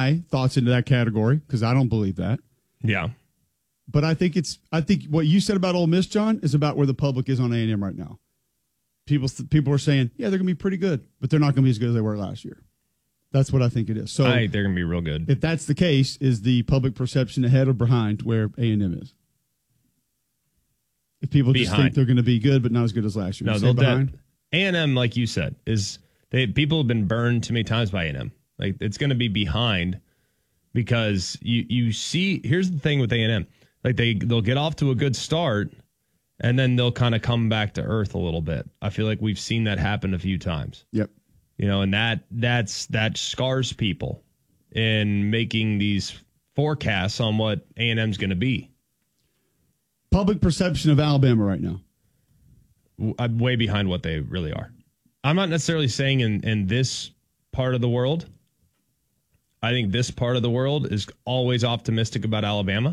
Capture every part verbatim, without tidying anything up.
my thoughts into that category because I don't believe that. Yeah. But I think it's I think what you said about Ole Miss, John, is about where the public is on A and M right now. People people are saying, yeah, they're going to be pretty good, but they're not going to be as good as they were last year. That's what I think it is. So I think they're going to be real good. If that's the case, is the public perception ahead or behind where A and M is? If people just Behind. think they're going to be good, but not as good as last year. No, Say they'll behind. A and M, like you said, is they people have been burned too many times by A and M. Like it's going to be behind because you you see. Here's the thing with A and M, like they they'll get off to a good start, and then they'll kind of come back to earth a little bit. I feel like we've seen that happen a few times. Yep. You know, and that that's that scars people in making these forecasts on what A and M's going to be. Public perception of Alabama right now. I'm way behind what they really are. I'm not necessarily saying in, in this part of the world. I think this part of the world is always optimistic about Alabama.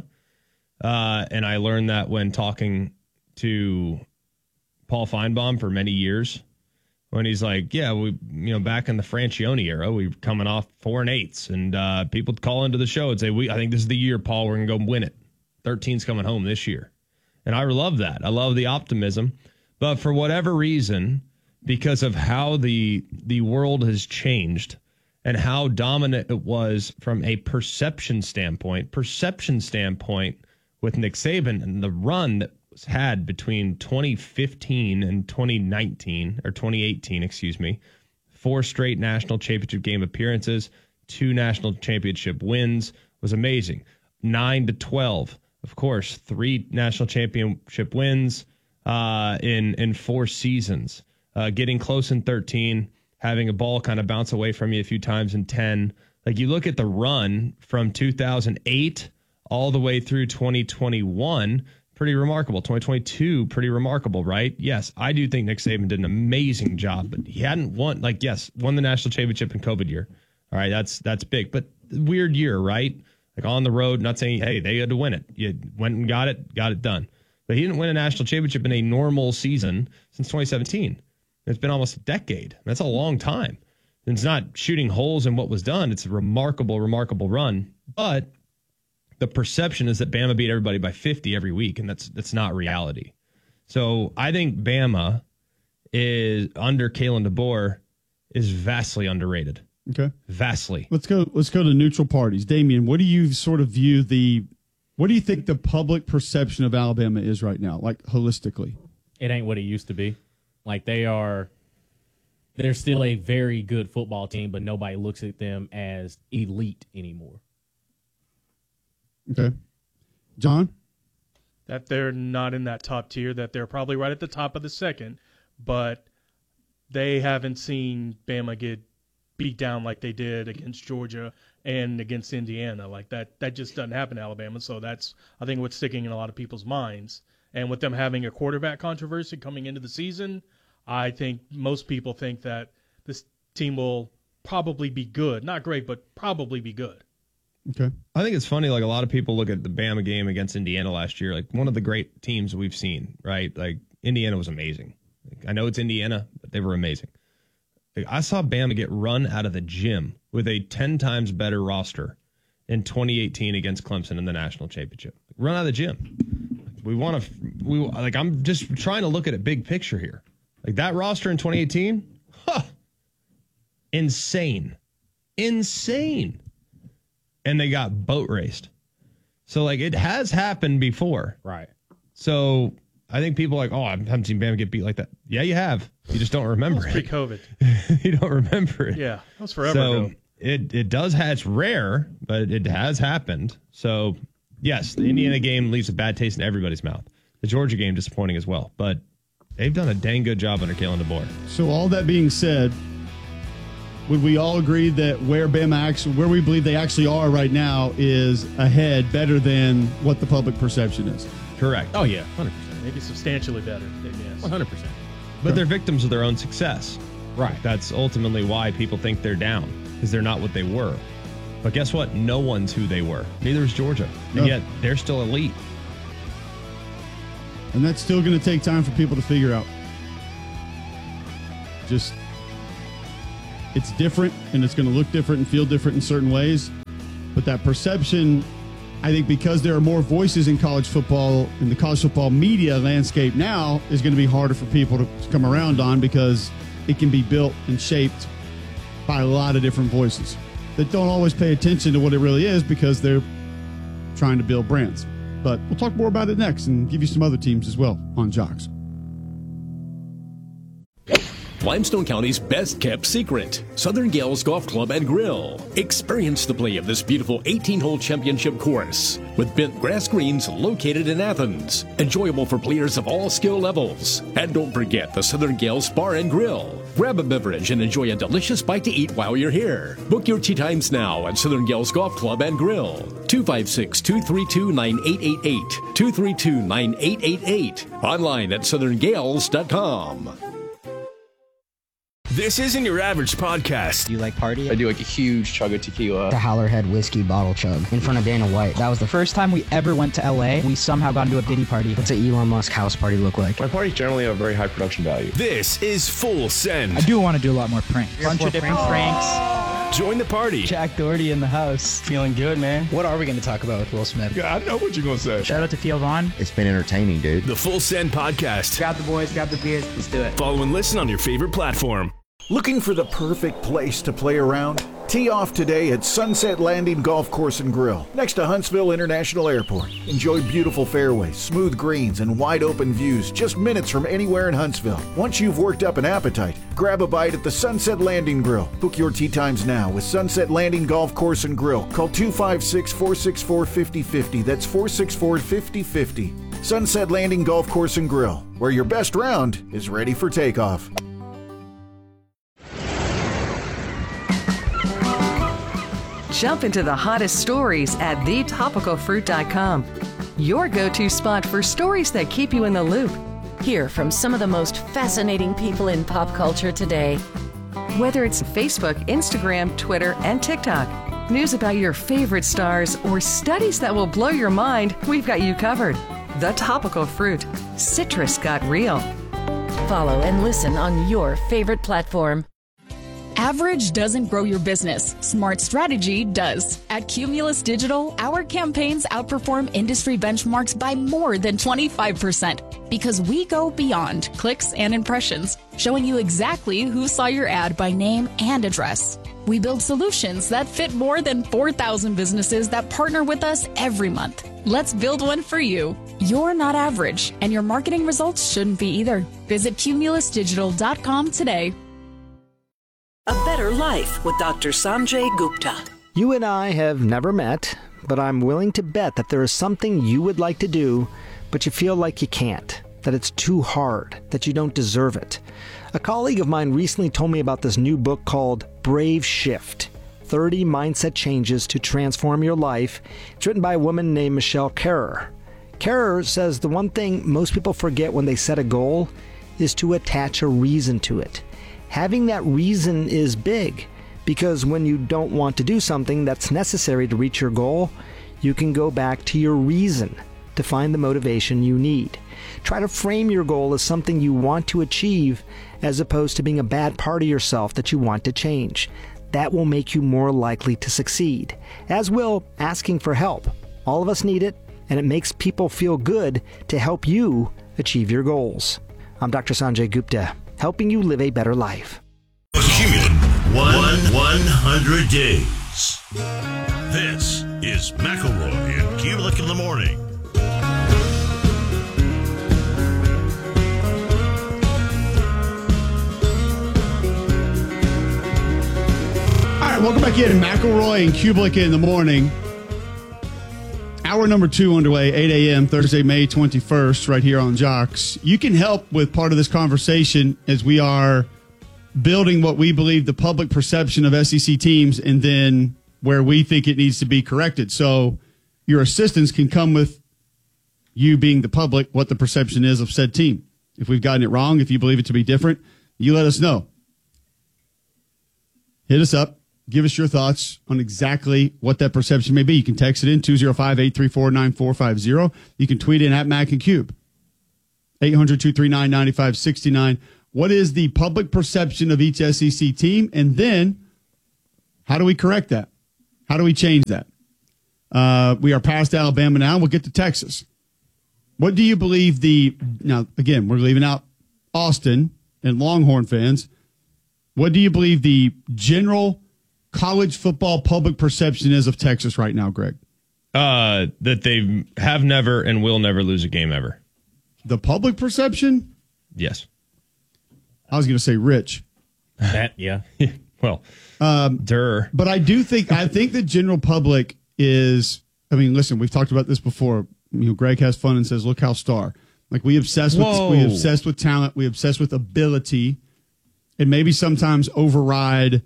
Uh, and I learned that when talking to Paul Feinbaum for many years, when he's like, yeah, we, you know, back in the Francione era, we were coming off four and eights, and uh, people would call into the show and say, "We, I think this is the year, Paul, we're going to go win it. thirteen's coming home this year." And I love that. I love the optimism. But for whatever reason, because of how the the world has changed and how dominant it was from a perception standpoint, perception standpoint with Nick Saban and the run that was had between twenty fifteen and twenty nineteen, or twenty eighteen, excuse me, four straight national championship game appearances, two national championship wins, was amazing. nine to twelve, of course, three national championship wins uh, in, in four seasons. Uh, getting close in thirteen, having a ball kind of bounce away from you a few times in ten. Like you look at the run from two thousand eight all the way through twenty twenty-one, pretty remarkable. twenty twenty-two, pretty remarkable, right? Yes, I do think Nick Saban did an amazing job, but he hadn't won, like, yes, won the national championship in COVID year. All right, that's that's big, but weird year, right? Like on the road, not saying, hey, they had to win it. You went and got it, got it done. But he didn't win a national championship in a normal season since twenty seventeen. It's been almost a decade. That's a long time. And it's not shooting holes in what was done. It's a remarkable, remarkable run. But the perception is that Bama beat everybody by fifty every week, and that's that's not reality. So I think Bama is, under Kalen DeBoer, is vastly underrated. Okay. Vastly. Let's go let's go to neutral parties. Damian, what do you sort of view the what do you think the public perception of Alabama is right now, like holistically? It ain't what it used to be. Like they are they're still a very good football team, but nobody looks at them as elite anymore. Okay. John? That they're not in that top tier, that they're probably right at the top of the second, but they haven't seen Bama get beat down like they did against Georgia and against Indiana. Like that that just doesn't happen in Alabama. So that's, I think, what's sticking in a lot of people's minds. And with them having a quarterback controversy coming into the season, I think most people think that this team will probably be good. Not great, but probably be good. Okay. I think it's funny, like a lot of people look at the Bama game against Indiana last year, like one of the great teams we've seen, right? Like Indiana was amazing. Like, I know it's Indiana, but they were amazing. Like, I saw Bama get run out of the gym with a ten times better roster in twenty eighteen against Clemson in the national championship. Run out of the gym. We want to, we like, I'm just trying to look at a big picture here. Like that roster in twenty eighteen, huh, insane, insane. And they got boat raced. So like it has happened before. Right. So I think people are like, oh, I haven't seen Bama get beat like that. Yeah, you have. You just don't remember it. Pre-COVID. You don't remember it. Yeah, that was forever so ago. It, it does have, it's rare, but it has happened. So yes, the Indiana game leaves a bad taste in everybody's mouth. The Georgia game disappointing as well. But they've done a dang good job under Kalen DeBoer. So all that being said, would we all agree that where Bama actually, where we believe they actually are right now is ahead, better than what the public perception is? Correct. Oh, yeah, one hundred percent. Maybe substantially better, yes. one hundred percent. But they're victims of their own success. Right. That's ultimately why people think they're down, because they're not what they were. But guess what? No one's who they were. Neither is Georgia. And No. yet they're still elite. And that's still going to take time for people to figure out. Just, it's different, and it's going to look different and feel different in certain ways. But that perception, I think because there are more voices in college football, in the college football media landscape now, is going to be harder for people to come around on because it can be built and shaped by a lot of different voices that don't always pay attention to what it really is because they're trying to build brands. But we'll talk more about it next and give you some other teams as well on Jocks. Limestone County's best-kept secret, Southern Gales Golf Club and Grill. Experience the play of this beautiful eighteen-hole championship course with bent grass greens located in Athens. Enjoyable for players of all skill levels. And don't forget the Southern Gales Bar and Grill. Grab a beverage and enjoy a delicious bite to eat while you're here. Book your tee times now at Southern Gales Golf Club and Grill. two five six, two three two, nine eight eight eight. two three two, nine eight eight eight. Online at southern gales dot com. This isn't your average podcast. Do you like party? I do like a huge chug of tequila. The Howlerhead whiskey bottle chug in front of Dana White. That was the first time we ever went to L A. We somehow got into a Diddy party. What's an Elon Musk house party look like? My parties generally have a very high production value. This is Full Send. I do want to do a lot more pranks. A bunch of different pranks. pranks. Join the party. Jack Doherty in the house. Feeling good, man. What are we going to talk about with Will Smith? Yeah, I know what you're going to say. Shout out to Theo Vaughn. It's been entertaining, dude. The Full Send podcast. Grab the boys, grab the beers. Let's do it. Follow and listen on your favorite platform. Looking for the perfect place to play around? Tee off today at Sunset Landing Golf Course and Grill, next to Huntsville International Airport. Enjoy beautiful fairways, smooth greens, and wide open views just minutes from anywhere in Huntsville. Once you've worked up an appetite, grab a bite at the Sunset Landing Grill. Book your tee times now with Sunset Landing Golf Course and Grill. Call two five six, four six four, five oh five oh. That's four six four, five oh five oh. Sunset Landing Golf Course and Grill, where your best round is ready for takeoff. Jump into the hottest stories at the topical fruit dot com. Your go-to spot for stories that keep you in the loop. Hear from some of the most fascinating people in pop culture today. Whether it's Facebook, Instagram, Twitter, and TikTok, news about your favorite stars, or studies that will blow your mind, we've got you covered. The Topical Fruit. Citrus got real. Follow and listen on your favorite platform. Average doesn't grow your business. Smart strategy does. At Cumulus Digital, our campaigns outperform industry benchmarks by more than twenty-five percent because we go beyond clicks and impressions, showing you exactly who saw your ad by name and address. We build solutions that fit more than four thousand businesses that partner with us every month. Let's build one for you. You're not average, and your marketing results shouldn't be either. Visit cumulus digital dot com today. A Better Life with Doctor Sanjay Gupta. You and I have never met, but I'm willing to bet that there is something you would like to do, but you feel like you can't, that it's too hard, that you don't deserve it. A colleague of mine recently told me about this new book called Brave Shift, thirty Mindset Changes to Transform Your Life. It's written by a woman named Michelle Kerrer. Kerrer says the one thing most people forget when they set a goal is to attach a reason to it. Having that reason is big, because when you don't want to do something that's necessary to reach your goal, you can go back to your reason to find the motivation you need. Try to frame your goal as something you want to achieve as opposed to being a bad part of yourself that you want to change. That will make you more likely to succeed, as will asking for help. All of us need it, and it makes people feel good to help you achieve your goals. I'm Doctor Sanjay Gupta, helping you live a better life. One, one hundred days. This is McElroy and Kulik in the morning. All right, welcome back in. McElroy and Kulik in the morning. Hour number two underway, eight a.m., Thursday, May twenty-first, right here on Jocks. You can help with part of this conversation as we are building what we believe the public perception of S E C teams and then where we think it needs to be corrected. So your assistance can come with you being the public, what the perception is of said team. If we've gotten it wrong, if you believe it to be different, you let us know. Hit us up. Give us your thoughts on exactly what that perception may be. You can text it in two oh five, eight three four, nine four five oh. You can tweet in at Mac and Cube. eight hundred, two three nine, nine five six nine. What is the public perception of each S E C team? And then how do we correct that? How do we change that? Uh, we are past Alabama now. We'll get to Texas. What do you believe the now? Again, we're leaving out Austin and Longhorn fans. What do you believe the general college football public perception is of Texas right now, Greg? Uh, that they have never and will never lose a game ever. The public perception? Yes. I was going to say Rich. That, yeah. well, um, Durr. But I do think, I think the general public is, I mean, listen, we've talked about this before. You know, Greg has fun and says, look how star. Like we obsess with, Whoa. we obsessed with talent. We obsess with ability and maybe sometimes override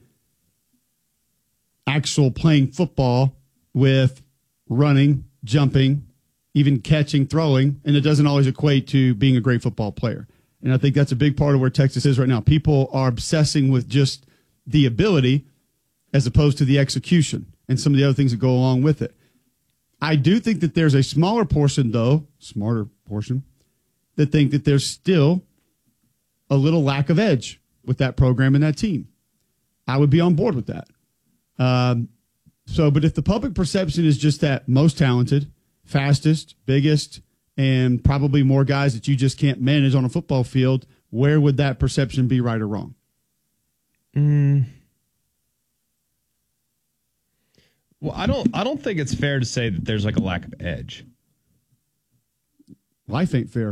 actual playing football with running, jumping, even catching, throwing, and it doesn't always equate to being a great football player. And I think that's a big part of where Texas is right now. People are obsessing with just the ability as opposed to the execution and some of the other things that go along with it. I do think that there's a smaller portion, though, smarter portion, that think that there's still a little lack of edge with that program and that team. I would be on board with that. Um, so, but if the public perception is just that most talented, fastest, biggest, and probably more guys that you just can't manage on a football field, where would that perception be right or wrong? Mm. Well, I don't I don't think it's fair to say that there's like a lack of edge. Life ain't fair.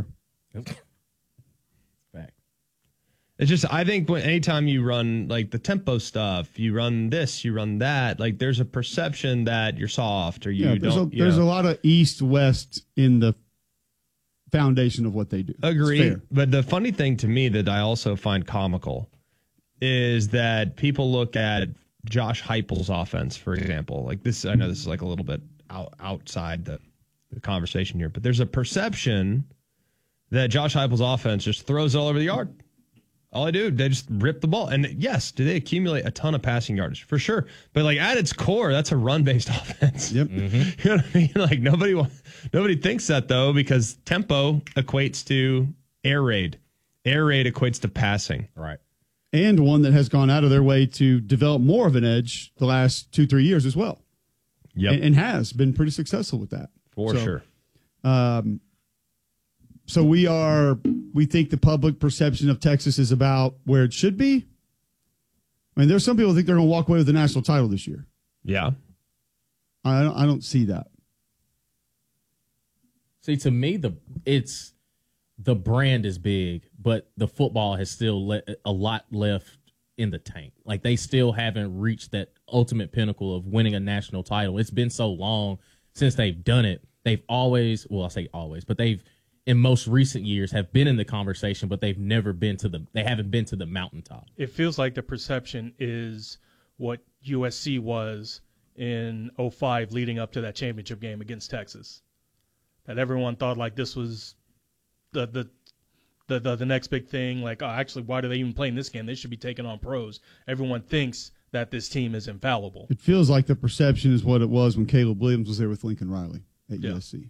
Fact. It's just, I think when anytime you run like the tempo stuff, you run this, you run that, like there's a perception that you're soft or you yeah, there's don't. A, you there's know. a lot of east-west in the foundation of what they do. Agree. But the funny thing to me that I also find comical is that people look at Josh Heupel's offense, for example. Like this, I know this is like a little bit out, outside the, the conversation here, but there's a perception that Josh Heupel's offense just throws all over the yard. All I do, they just rip the ball. And yes, do they accumulate a ton of passing yardage? For sure. But like at its core, that's a run-based offense. Yep. Mm-hmm. You know what I mean? Like nobody nobody thinks that though, because tempo equates to air raid. Air raid equates to passing. Right. And one that has gone out of their way to develop more of an edge the last two, three years as well. Yep. And, and has been pretty successful with that. For so, sure. Um, so we are, we think the public perception of Texas is about where it should be. I mean, there's some people who think they're going to walk away with the national title this year. Yeah. I don't, I don't see that. See, to me, the it's the brand is big, but the football has still let a lot left in the tank. Like they still haven't reached that ultimate pinnacle of winning a national title. It's been so long since they've done it. They've always, well, I say always, but they've in most recent years have been in the conversation, but they've never been to the, they haven't been to the mountaintop. It feels like the perception is what U S C was in oh five leading up to that championship game against Texas. That everyone thought like this was the the the the, the next big thing. Like, oh, actually, why do they even play in this game? They should be taking on pros. Everyone thinks that this team is infallible. It feels like the perception is what it was when Caleb Williams was there with Lincoln Riley at Yeah. U S C.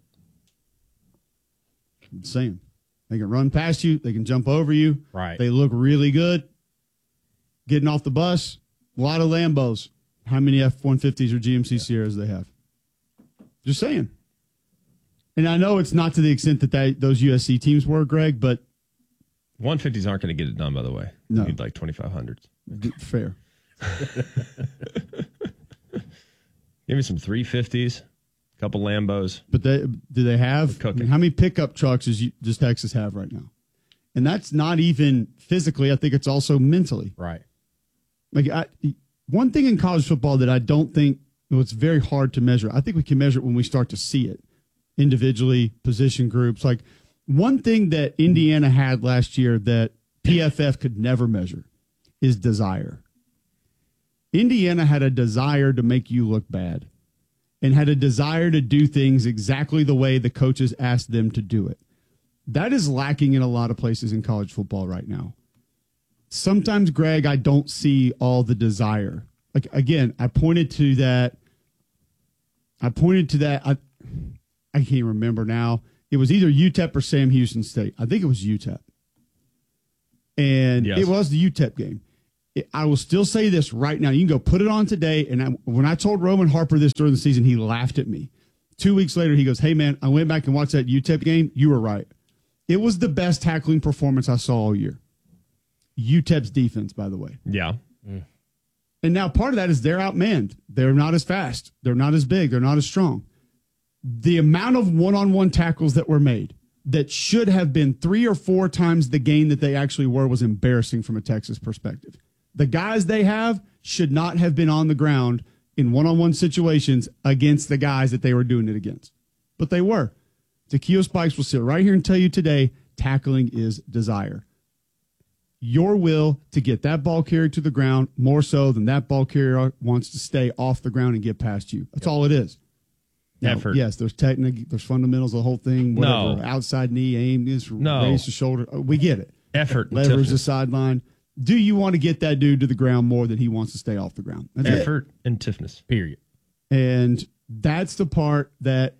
I'm saying they can run past you, they can jump over you. Right. They look really good. Getting off the bus, a lot of Lambos. How many F one fifties or G M C Sierras they have? Just saying. And I know it's not to the extent that they, those U S C teams were, Greg, but one fifties aren't going to get it done, by the way. No. You need like twenty-five hundreds. Fair. Give me some three fifties, a couple Lambos. But they, do they have? I mean, how many pickup trucks does, you, does Texas have right now? And that's not even physically. I think it's also mentally. Right. Like I, one thing in college football that I don't think, well, it's very hard to measure. I think we can measure it when we start to see it individually, position groups. Like one thing that Indiana had last year that P F F could never measure is desire. Indiana had a desire to make you look bad and had a desire to do things exactly the way the coaches asked them to do it. That is lacking in a lot of places in college football right now. Sometimes, Greg, I don't see all the desire. Like, again, I pointed to that. I pointed to that. I, I can't remember now. It was either U T E P or Sam Houston State. I think it was U T E P. And Yes. it was the U T E P game. I will still say this right now. You can go put it on today. And I, when I told Roman Harper this during the season, he laughed at me. Two weeks later, he goes, hey, man, I went back and watched that U T E P game. You were right. It was the best tackling performance I saw all year. U T E P's defense, by the way. Yeah. Mm. And now part of that is they're outmanned. They're not as fast. They're not as big. They're not as strong. The amount of one-on-one tackles that were made that should have been three or four times the gain that they actually were was embarrassing from a Texas perspective. The guys they have should not have been on the ground in one-on-one situations against the guys that they were doing it against. But they were. Takeo Spikes will sit right here and tell you today, tackling is desire. Your will to get that ball carried to the ground more so than that ball carrier wants to stay off the ground and get past you. That's yep. all it is. Now, effort. Yes, there's technique, there's fundamentals, the whole thing. Whatever. No. Outside knee, aim, is no. raise the shoulder. We get it. Effort. Leverage the sideline. Do you want to get that dude to the ground more than he wants to stay off the ground? That's effort it. and toughness. Period. And that's the part that,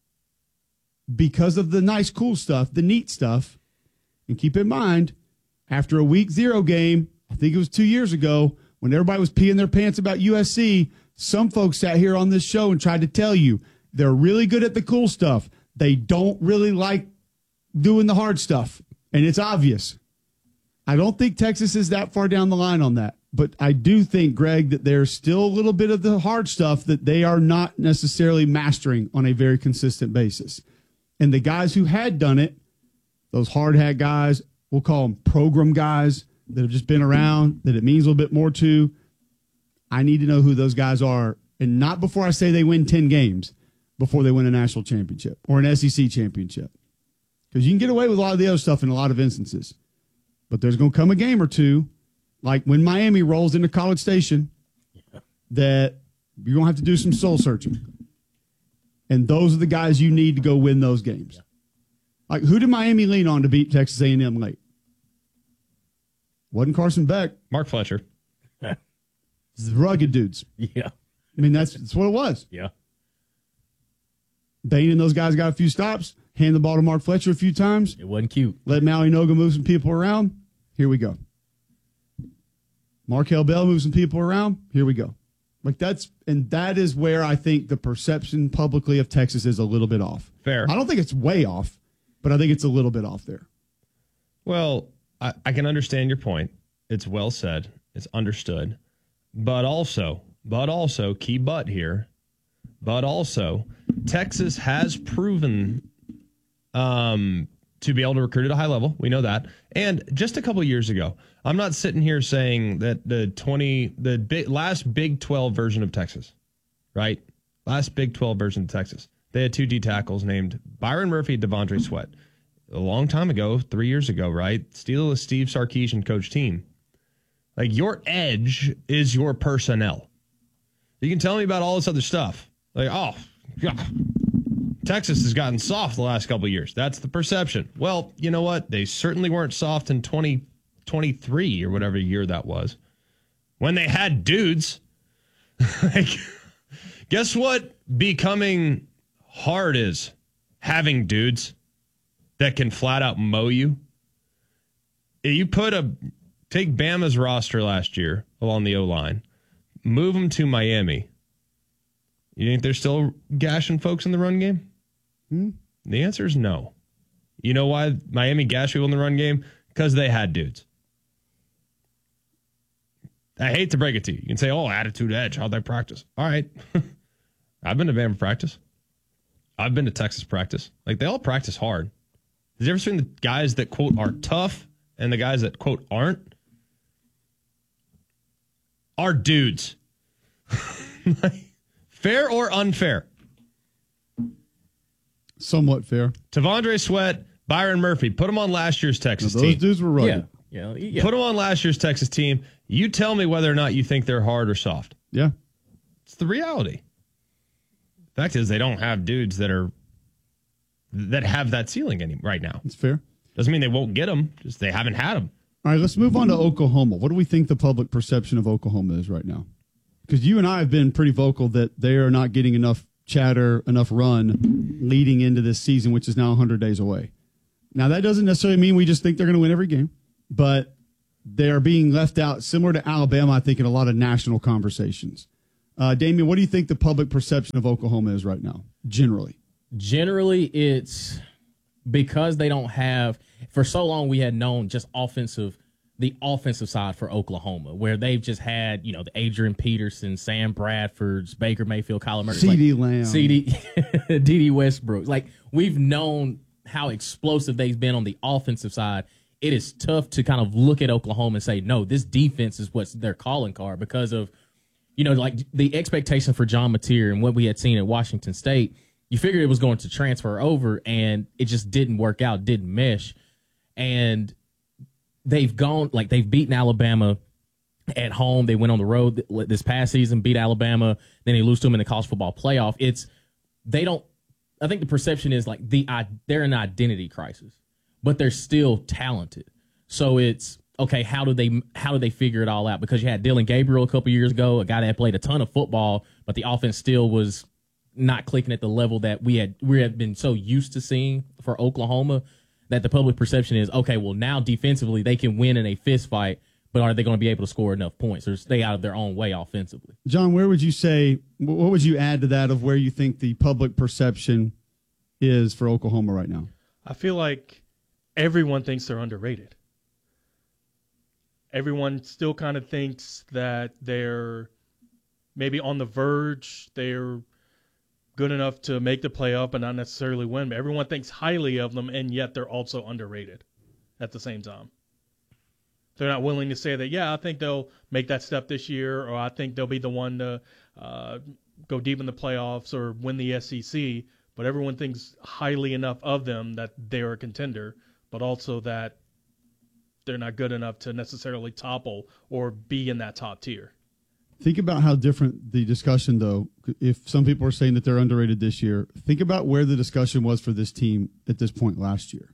because of the nice, cool stuff, the neat stuff, and keep in mind, after a week zero game, I think it was two years ago, when everybody was peeing their pants about U S C, some folks sat here on this show and tried to tell you they're really good at the cool stuff. They don't really like doing the hard stuff. And it's obvious. I don't think Texas is that far down the line on that. But I do think, Greg, that there's still a little bit of the hard stuff that they are not necessarily mastering on a very consistent basis. And the guys who had done it, those hard hat guys, we'll call them program guys that have just been around, that it means a little bit more to, I need to know who those guys are. And not before I say they win ten games, before they win a national championship or an S E C championship. Because you can get away with a lot of the other stuff in a lot of instances. But there's going to come a game or two, like when Miami rolls into College Station, yeah. that you're going to have to do some soul searching. And those are the guys you need to go win those games. Yeah. Like, who did Miami lean on to beat Texas A and M late? Wasn't Carson Beck. Mark Fletcher. It's the rugged dudes. Yeah. I mean, that's, that's what it was. Yeah. Bain and those guys got a few stops, hand the ball to Mark Fletcher a few times. It wasn't cute. Let Maui Noga move some people around. Here we go. Markel Bell moves some people around. Here we go. Like that's, and that is where I think the perception publicly of Texas is a little bit off. Fair. I don't think it's way off, but I think it's a little bit off there. Well, I, I can understand your point. It's well said. It's understood. But also, but also, key but here, but also, Texas has proven um, to be able to recruit at a high level. We know that. And just a couple of years ago, I'm not sitting here saying that the twenty, the big, last Big twelve version of Texas, right? Last Big twelve version of Texas. They had two D tackles named Byron Murphy and Devondre Sweat. A long time ago, three years ago, right? Still a Steve Sarkisian coach team. Like, your edge is your personnel. You can tell me about all this other stuff. Like, oh, yeah, Texas has gotten soft the last couple of years. That's the perception. Well, you know what? They certainly weren't soft in twenty twenty-three or whatever year that was, when they had dudes. Like, guess what becoming hard is? Having dudes that can flat out mow you. You put a, take Bama's roster last year along the O-line, move them to Miami. You think they're still gashing folks in the run game? Hmm? The answer is no. You know why Miami gashed people in the run game? Because they had dudes. I hate to break it to you. You can say, oh, attitude edge. How'd they practice? All right. I've been to Bama practice. I've been to Texas practice. Like, they all practice hard. There's a difference between the guys that, quote, are tough and the guys that, quote, aren't. Are dudes. Fair or unfair? Somewhat fair. Devondre Sweat, Byron Murphy. Put them on last year's Texas now, team. Those dudes were rugged. Yeah. Yeah, yeah. Put them on last year's Texas team. You tell me whether or not you think they're hard or soft. Yeah. It's the reality. The fact is, they don't have dudes that are that have that ceiling any right now. It's fair. Doesn't mean they won't get them. Just they haven't had them. All right, let's move on to Oklahoma. What do we think the public perception of Oklahoma is right now? Because you and I have been pretty vocal that they are not getting enough chatter, enough run leading into this season, which is now one hundred days away. Now, that doesn't necessarily mean we just think they're going to win every game, but they are being left out, similar to Alabama, I think, in a lot of national conversations. Uh, Damian, what do you think the public perception of Oklahoma is right now, generally? Generally, it's because they don't have – for so long we had known just offensive – the offensive side for Oklahoma, where they've just had, you know, the Adrian Peterson, Sam Bradfords, Baker Mayfield, Kyler Murray. C D Lamb. C D D D Westbrook. Like, we've known how explosive they've been on the offensive side. It is tough to kind of look at Oklahoma and say, no, this defense is what's their calling card because of, you know, like the expectation for John Mateer and what we had seen at Washington State. You figured it was going to transfer over, and it just didn't work out, didn't mesh. And they've gone, like, they've beaten Alabama at home. They went on the road this past season, beat Alabama. Then they lose to them in the college football playoff. It's, they don't, I think the perception is like the they're in an identity crisis, but they're still talented. So it's, okay, how do they how do they figure it all out? Because you had Dylan Gabriel a couple years ago, a guy that played a ton of football, but the offense still was not clicking at the level that we had we had been so used to seeing for Oklahoma, that the public perception is, okay, well, now defensively they can win in a fist fight, but are they going to be able to score enough points or stay out of their own way offensively? John, where would you say, what would you add to that of where you think the public perception is for Oklahoma right now? I feel like everyone thinks they're underrated. Everyone still kind of thinks that they're maybe on the verge, they're good enough to make the playoff but not necessarily win. But everyone thinks highly of them, and yet they're also underrated at the same time. They're not willing to say that, yeah, I think they'll make that step this year, or I think they'll be the one to uh, go deep in the playoffs or win the S E C. But everyone thinks highly enough of them that they're a contender, but also that they're not good enough to necessarily topple or be in that top tier. Think about how different the discussion, though, if some people are saying that they're underrated this year, think about where the discussion was for this team at this point last year.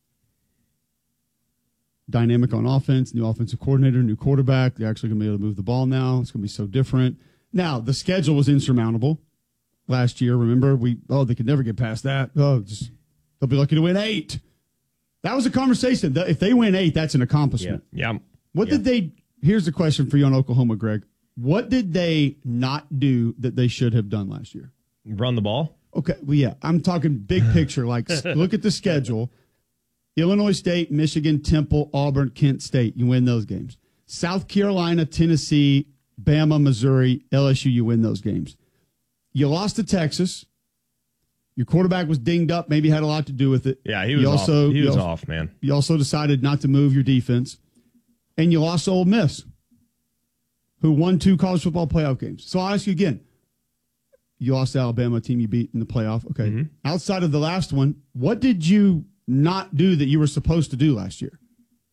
Dynamic on offense, new offensive coordinator, new quarterback. They're actually going to be able to move the ball now. It's going to be so different. Now, the schedule was insurmountable last year. Remember, we oh, they could never get past that. Oh, just they'll be lucky to win eight. That was a conversation. If they win eight, that's an accomplishment. Yeah. yeah. What yeah. did they – here's the question for you on Oklahoma, Greg. What did they not do that they should have done last year? Run the ball? Okay, well, yeah. I'm talking big picture. Like, look at the schedule. Illinois State, Michigan, Temple, Auburn, Kent State. You win those games. South Carolina, Tennessee, Bama, Missouri, L S U, you win those games. You lost to Texas. Your quarterback was dinged up, maybe had a lot to do with it. Yeah, he was you also, off. He was you off, man. You also decided not to move your defense. And you lost to Ole Miss, who won two college football playoff games. So I'll ask you again. You lost to Alabama, a team you beat in the playoff. Okay. Mm-hmm. Outside of the last one, what did you not do that you were supposed to do last year?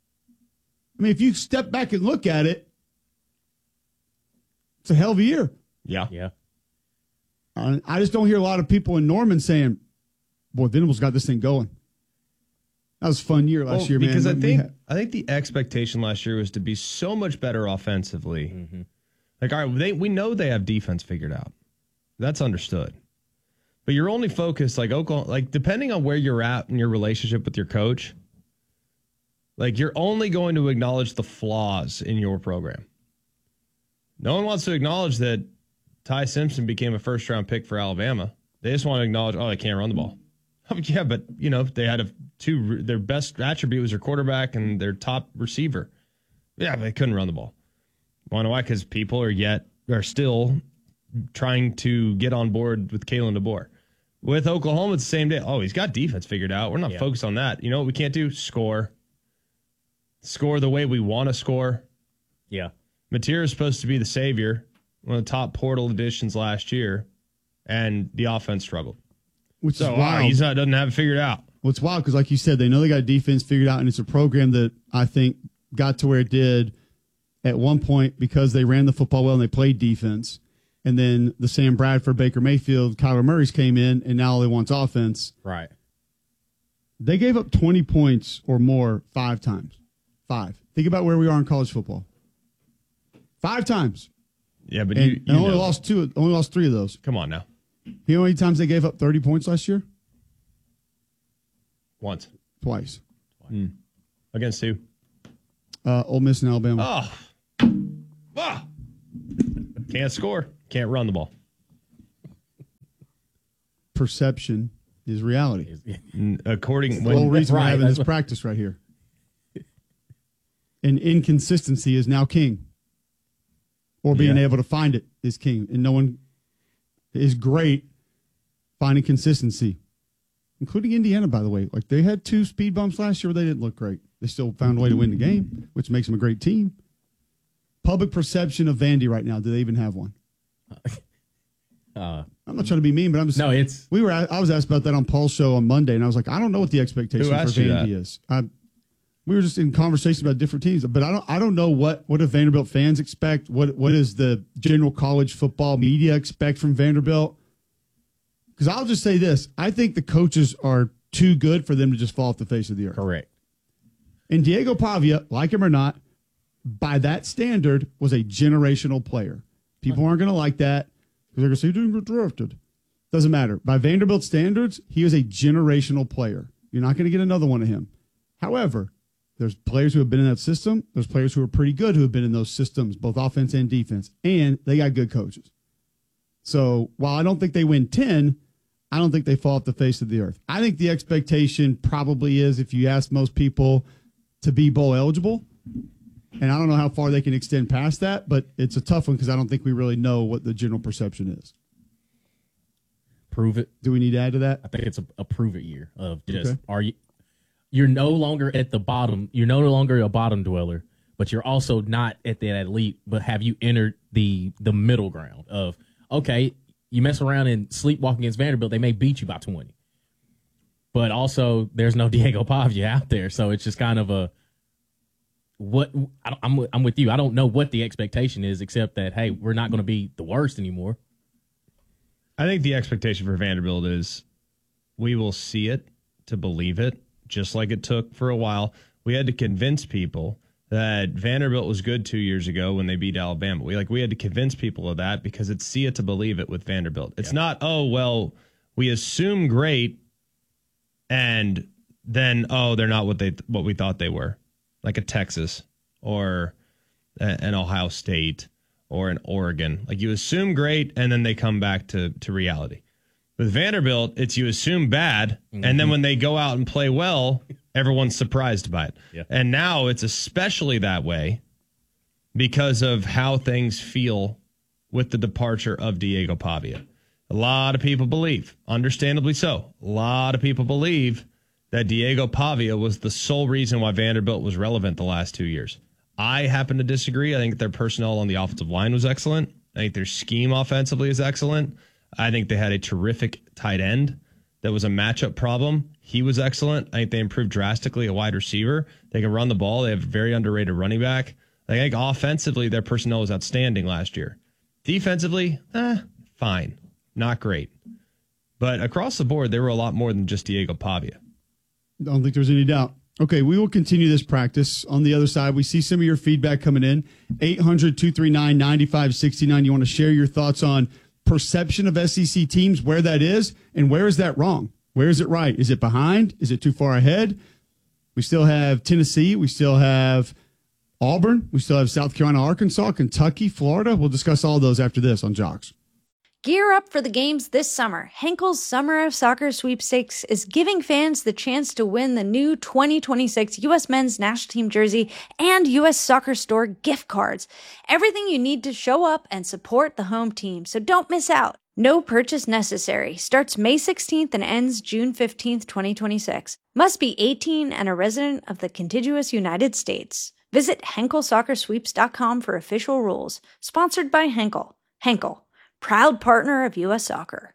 I mean, if you step back and look at it, it's a hell of a year. Yeah. Yeah. Uh, I just don't hear a lot of people in Norman saying, boy, Venables got this thing going. That was a fun year last well, year, man. Because I we think had, I think the expectation last year was to be so much better offensively. Mm-hmm. Like, all right, they, we know they have defense figured out. That's understood. But you're only focused, like, Oklahoma, like, depending on where you're at in your relationship with your coach, like, you're only going to acknowledge the flaws in your program. No one wants to acknowledge that Ty Simpson became a first-round pick for Alabama. They just want to acknowledge, oh, they can't run the ball. Yeah, but, you know, they had a two, their best attribute was their quarterback and their top receiver. Yeah, they couldn't run the ball. Want to know why? Because people are yet, are still trying to get on board with Kalen DeBoer. With Oklahoma, it's the same day. Oh, he's got defense figured out. We're not yeah. focused on that. You know what we can't do? Score. Score the way we want to score. Yeah. Mateer is supposed to be the savior, one of the top portal additions last year, and the offense struggled. Which so, is wild. Wow, he's not, doesn't have it figured out. Well, it's wild because, like you said, they know they got defense figured out, and it's a program that I think got to where it did at one point because they ran the football well and they played defense. And then the Sam Bradford, Baker Mayfield, Kyler Murray's came in, and now all they want's offense. Right. They gave up twenty points or more five times. Five. Think about where we are in college football. Five times. Yeah, but and, you, you and only know. lost two. Only lost three of those. Come on now. You know how many times they gave up thirty points last year? Once. Twice. Mm. Against who? uh, Ole Miss and Alabama. Oh. Ah. Can't score. Can't run the ball. Perception is reality. According That's the whole reason right, we're having this what, practice right here. And inconsistency is now king. Or being Yeah. able to find it is king. And no one is great finding consistency, including Indiana, by the way. Like, they had two speed bumps last year where they didn't look great. They still found a way to win the game, which makes them a great team. Public perception of Vandy right now. Do they even have one? Uh, I'm not trying to be mean, but I'm just. No, it's. We were. I was asked about that on Paul's show on Monday, and I was like, I don't know what the expectation Who for asked you Vandy that? is. I, we were just in conversation about different teams, but I don't. I don't know what what do Vanderbilt fans expect. What what does the general college football media expect from Vanderbilt? Because I'll just say this: I think the coaches are too good for them to just fall off the face of the earth. Correct. And Diego Pavia, like him or not, by that standard, was a generational player. People aren't going to like that because they're going to say he didn't get drafted. Doesn't matter. By Vanderbilt standards, he is a generational player. You're not going to get another one of him. However, there's players who have been in that system. There's players who are pretty good who have been in those systems, both offense and defense, and they got good coaches. So while I don't think they win ten, I don't think they fall off the face of the earth. I think the expectation probably is, if you ask most people, to be bowl eligible. And I don't know how far they can extend past that, but it's a tough one because I don't think we really know what the general perception is. Prove it. Do we need to add to that? I think it's a, a prove it year of just Okay. are you you're no longer at the bottom, you're no longer a bottom dweller, but you're also not at that elite, but have you entered the the middle ground of, okay, you mess around and sleepwalk against Vanderbilt, they may beat you by twenty. But also there's no Diego Pavia out there, so it's just kind of a what I don't- I'm I'm with you. I don't know what the expectation is except that, hey, we're not going to be the worst anymore. I think the expectation for Vanderbilt is we will see it to believe it, just like it took for a while. We had to convince people that Vanderbilt was good two years ago when they beat Alabama. We like we had to convince people of that because it's see it to believe it with Vanderbilt. It's Yeah. not, oh, well, we assume great and then, oh, they're not what they what we thought they were, like a Texas or a, an Ohio State or an Oregon. Like you assume great, and then they come back to, to reality. With Vanderbilt, it's you assume bad, mm-hmm. and then when they go out and play well, everyone's surprised by it. Yeah. And now it's especially that way because of how things feel with the departure of Diego Pavia. A lot of people believe, understandably so, a lot of people believe that Diego Pavia was the sole reason why Vanderbilt was relevant the last two years. I happen to disagree. I think their personnel on the offensive line was excellent. I think their scheme offensively is excellent. I think they had a terrific tight end that was a matchup problem. He was excellent. I think they improved drastically at wide receiver. They can run the ball. They have a very underrated running back. I think offensively, their personnel was outstanding last year. Defensively, eh, fine. Not great. But across the board, they were a lot more than just Diego Pavia. I don't think there's any doubt. Okay, we will continue this practice. On the other side, we see some of your feedback coming in. eight hundred, two three nine, nine five six nine. You want to share your thoughts on perception of S E C teams, where that is, and where is that wrong? Where is it right? Is it behind? Is it too far ahead? We still have Tennessee. We still have Auburn. We still have South Carolina, Arkansas, Kentucky, Florida. We'll discuss all those after this on Jocks. Gear up for the games this summer. Henkel's Summer of Soccer Sweepstakes is giving fans the chance to win the new twenty twenty-six U S Men's National Team jersey and U S Soccer Store gift cards. Everything you need to show up and support the home team, so don't miss out. No purchase necessary. Starts May sixteenth and ends June fifteenth, twenty twenty-six. Must be eighteen and a resident of the contiguous United States. Visit Henkel Soccer Sweeps dot com for official rules. Sponsored by Henkel. Henkel, proud partner of U S Soccer.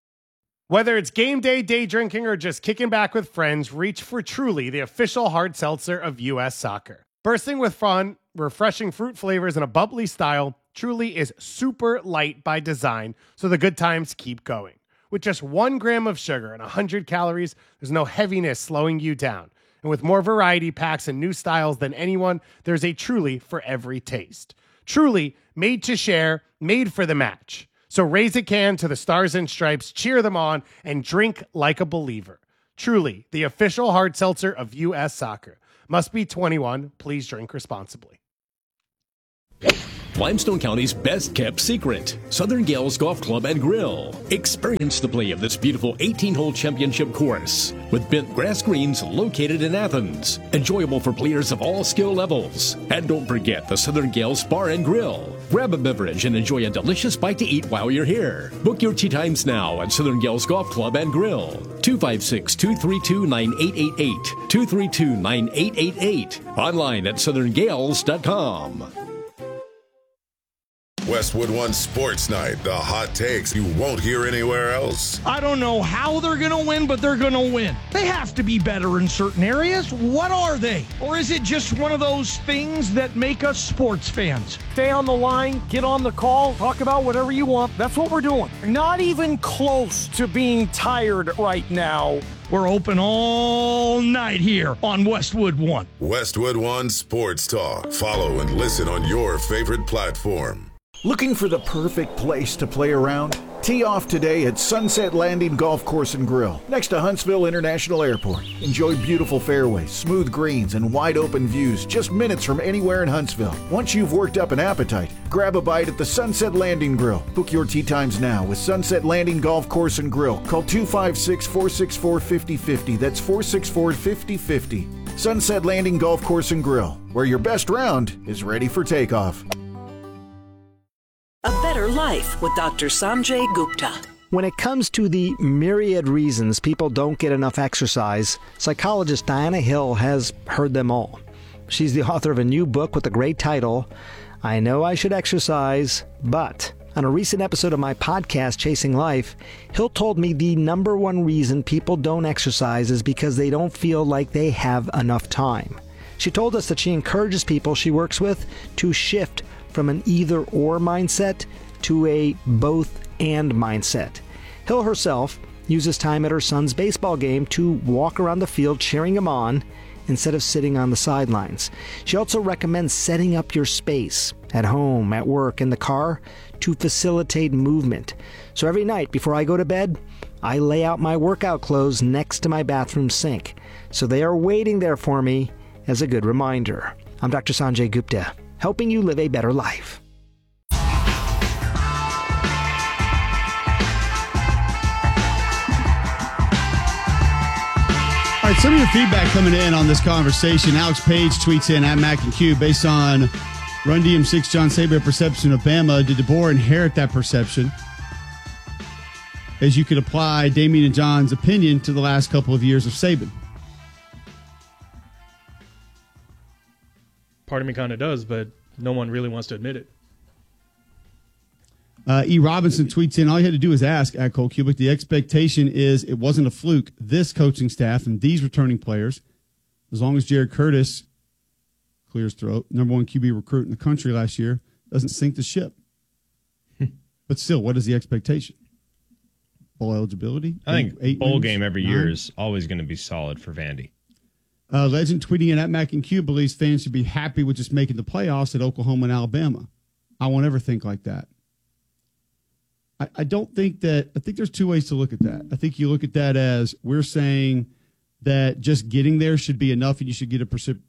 Whether it's game day, day drinking, or just kicking back with friends, reach for Truly, the official hard seltzer of U S Soccer. Bursting with fun, refreshing fruit flavors, and a bubbly style, Truly is super light by design, so the good times keep going. With just one gram of sugar and one hundred calories, there's no heaviness slowing you down. And with more variety packs and new styles than anyone, there's a Truly for every taste. Truly, made to share, made for the match. So raise a can to the Stars and Stripes, cheer them on, and drink like a believer. Truly, the official hard seltzer of U S Soccer. Must be twenty-one. Please drink responsibly. Limestone County's best kept secret, Southern Gales Golf Club and Grill. Experience the play of this beautiful eighteen-hole championship course with bent grass greens located in Athens. Enjoyable for players of all skill levels. And don't forget the Southern Gales Bar and Grill. Grab a beverage and enjoy a delicious bite to eat while you're here. Book your tee times now at Southern Gales Golf Club and Grill. two five six, two three two, nine eight eight eight. two three two, nine eight eight eight. Online at southern gales dot com. Westwood One Sports Night, the hot takes you won't hear anywhere else. I don't know how they're going to win, but they're going to win. They have to be better in certain areas. What are they? Or is it just one of those things that make us sports fans? Stay on the line, get on the call, talk about whatever you want. That's what we're doing. Not even close to being tired right now. We're open all night here on Westwood One. Westwood One Sports Talk. Follow and listen on your favorite platform. Looking for the perfect place to play around? Tee off today at Sunset Landing Golf Course and Grill, next to Huntsville International Airport. Enjoy beautiful fairways, smooth greens, and wide open views just minutes from anywhere in Huntsville. Once you've worked up an appetite, grab a bite at the Sunset Landing Grill. Book your tee times now with Sunset Landing Golf Course and Grill. Call two five six, four six four, five zero five zero. That's four six four, five zero five zero. Sunset Landing Golf Course and Grill, where your best round is ready for takeoff. A Better Life with Doctor Sanjay Gupta. When it comes to the myriad reasons people don't get enough exercise, psychologist Diana Hill has heard them all. She's the author of a new book with a great title, I Know I Should Exercise, But. On a recent episode of my podcast, Chasing Life, Hill told me the number one reason people don't exercise is because they don't feel like they have enough time. She told us that she encourages people she works with to shift from an either-or mindset to a both-and mindset. Hill herself uses time at her son's baseball game to walk around the field cheering him on instead of sitting on the sidelines. She also recommends setting up your space at home, at work, in the car to facilitate movement. So every night before I go to bed, I lay out my workout clothes next to my bathroom sink. So they are waiting there for me as a good reminder. I'm Doctor Sanjay Gupta, helping you live a better life. All right, some of your feedback coming in on this conversation. Alex Page tweets in at Mac and Q, based on Run D M six John Saban perception of Bama, did DeBoer inherit that perception? As you could apply Damien and John's opinion to the last couple of years of Saban. Part of me kind of does, but no one really wants to admit it. Uh, E. Robinson tweets in, all you had to do is ask at Cole Cubic. The expectation is it wasn't a fluke. This coaching staff and these returning players, as long as Jared Curtis clears throat, number one Q B recruit in the country last year, doesn't sink the ship. But still, what is the expectation? Bowl eligibility? I think eight, eight bowl wins? game every Nine? year is always going to be solid for Vandy. Uh, Legend tweeting in at Mac and Q believes fans should be happy with just making the playoffs at Oklahoma and Alabama. I won't ever think like that. I, I don't think that, I think there's two ways to look at that. I think you look at that as we're saying that just getting there should be enough and you should get a precip,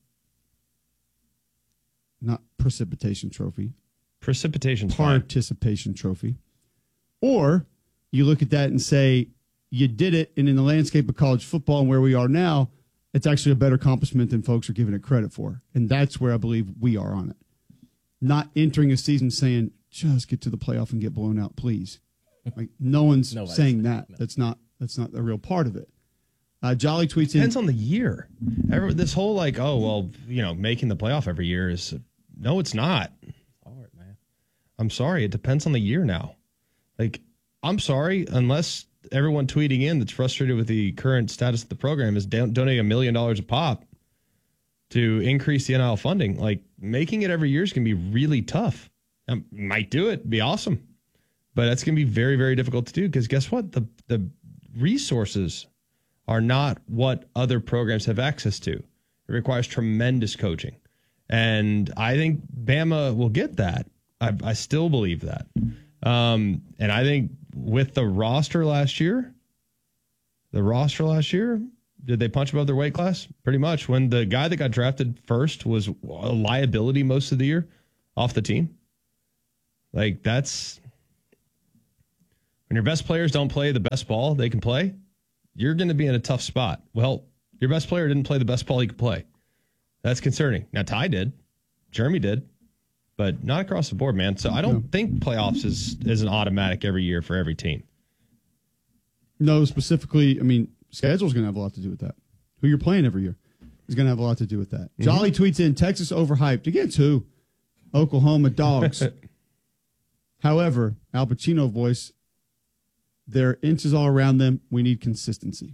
not precipitation trophy. Precipitation Participation trophy. Or you look at that and say, you did it, and in the landscape of college football and where we are now, it's actually a better accomplishment than folks are giving it credit for. And that's where I believe we are on it. Not entering a season saying, just get to the playoff and get blown out, please. Like, no one's Nobody's saying that. That's not that's not a real part of it. Uh, Jolly tweets in. Depends on the year. Every, this whole, like, oh, well, you know, making the playoff every year is, no, it's not. Hard, man. I'm sorry. It depends on the year now. Like, I'm sorry, unless everyone tweeting in that's frustrated with the current status of the program is don- donating a million dollars a pop to increase the N I L funding. Like, making it every year is going to be really tough. I might do it, be awesome, but that's going to be very, very difficult to do because guess what? The the resources are not what other programs have access to. It requires tremendous coaching, and I think Bama will get that. I, I still believe that, um, and I think with the roster last year, the roster last year, Did they punch above their weight class? Pretty much. When the guy that got drafted first was a liability most of the year off the team. Like, that's when your best players don't play the best ball they can play, you're going to be in a tough spot. Well, your best player didn't play the best ball he could play. That's concerning. Now, Ty did. Jeremy did. But not across the board, man. So I don't no. think playoffs is, is an automatic every year for every team. No, specifically, I mean, schedule's going to have a lot to do with that. Who you're playing every year is going to have a lot to do with that. Mm-hmm. Jolly tweets in, Texas overhyped. Against who? Oklahoma Dogs. However, Al Pacino voice, there are inches all around them. We need consistency.